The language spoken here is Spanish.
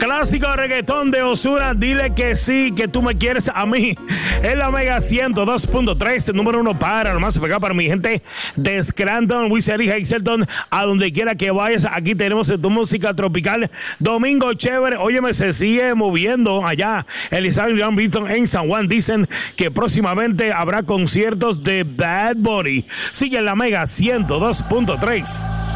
Clásico reggaetón de Ozuna, dile que sí, que tú me quieres a mí. En la Mega 102.3, el número 1 para, nomás pegar para mi gente de Scranton, Wisteria y Hazleton, a donde quiera que vayas. Aquí tenemos tu música tropical. Domingo chévere. Óyeme, se sigue moviendo allá el Estadio John Beaton en San Juan. Dicen que próximamente habrá conciertos de Bad Bunny. Sigue en la Mega 102.3.